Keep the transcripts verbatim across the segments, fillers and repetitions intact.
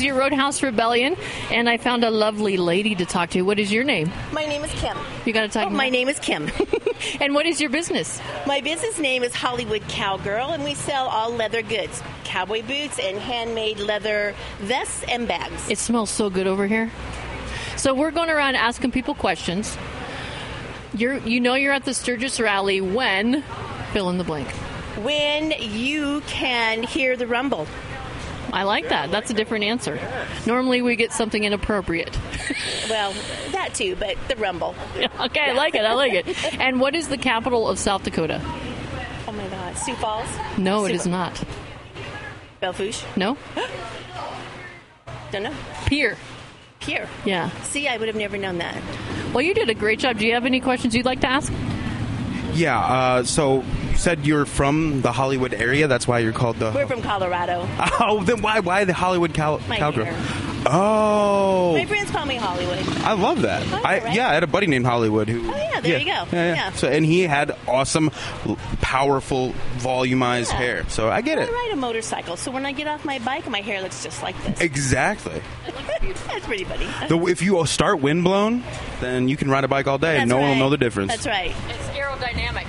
your Roadhouse Rebellion, and I found a lovely lady to talk to. What is your name? My name is Kim. You got to talk. Oh, my name is Kim. And what is your business? My business name is Hollywood Cowgirl, and we sell all leather goods, cowboy boots and handmade leather vests and bags. It smells so good over here. So we're going around asking people questions. You're, you know you're at the Sturgis Rally when, fill in the blank. When you can hear the rumble. I like that. That's a different answer. Normally we get something inappropriate. Well, that too, but the rumble. Okay, I like it. I like it. And what is the capital of South Dakota? Oh, my God. Sioux Falls? No, it Sioux- is not. Belle Fourche? No? Don't know. Pierre. Pierre. Yeah. See, I would have never known that. Well, you did a great job. Do you have any questions you'd like to ask? Yeah, uh, so you said you're from the Hollywood area. That's why you're called the... We're from Colorado. Oh, then why why the Hollywood cow- My Cowgirl? hair. Oh. My friends call me Hollywood. I love that. Oh, I right. Yeah, I had a buddy named Hollywood who... Oh, yeah, there you go. Yeah, yeah. Yeah. So, and he had awesome, l- powerful, volumized Yeah. hair. So I get I it. ride a motorcycle, so when I get off my bike, my hair looks just like this. Exactly. That's pretty buddy. The, if you start windblown, then you can ride a bike all day and That's no one will right. know the difference. That's right. It's aerodynamic.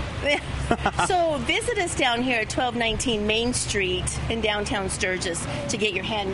So visit us down here at twelve nineteen Main Street in downtown Sturgis to get your handmade